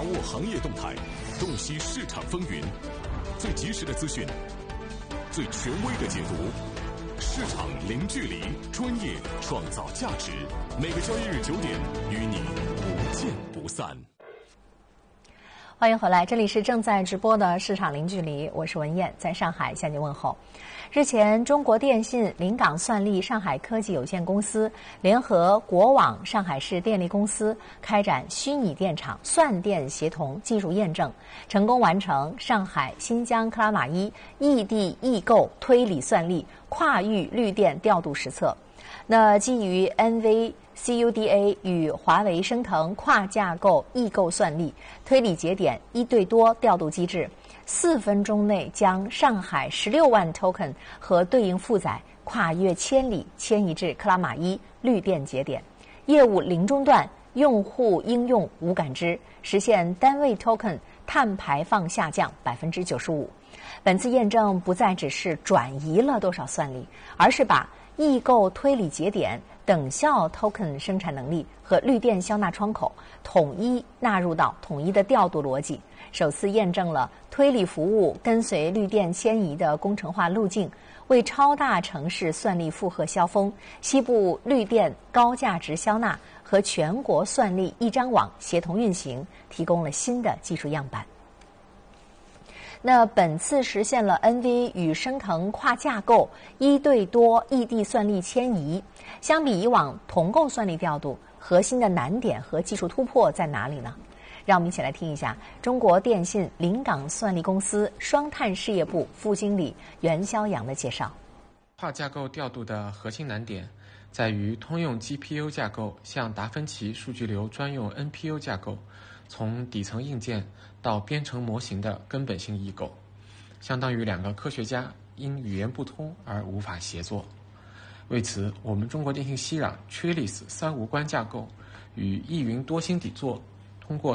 握行业动态，洞悉市场风云，最及时的资讯，最权威的解读。市场零距离，专业创造价值。每个交易日9点，与你不见不散。 欢迎回来，这里是正在直播的市场零距离，我是文艳，在上海向您问候。日前，中国电信、临港算力上海科技有限公司联合国网上海市电力公司开展虚拟电厂算电协同技术验证，成功完成上海新疆克拉玛依异地异构推理算力跨域绿电调度实测。那基于 NVCUDA 与华为升腾跨架构异构算力推理节点1对多调度机制，4分钟内将上海16万 token 和对应负载跨越千里迁移至克拉玛依绿电节点，业务零中断，用户应用无感知，实现单位 token 碳排放下降95%。本次验证不再只是转移了多少算力，而是把异构推理节点、等效 token 生产能力和绿电消纳窗口统一纳入到统一的调度逻辑，首次验证了推理服务跟随绿电迁移的工程化路径，为超大城市算力负荷消峰、西部绿电高价值消纳和全国算力一张网协同运行提供了新的技术样板。那本次实现了 NV 与升腾跨架构1对多异地算力迁移，相比以往同构算力调度，核心的难点和技术突破在哪里呢？让我们一起来听一下中国电信临港算力公司双碳事业部副经理袁肖阳的介绍。 跨架构调度的核心难点在于通用 GPU 架构向达芬奇数据流专用 NPU 架构，从底层硬件到编程模型的根本性异构，相当于2个科学家因语言不通而无法协作。为此，我们中国电信熙壤 Trilis 3无关架构与易云多星底座通过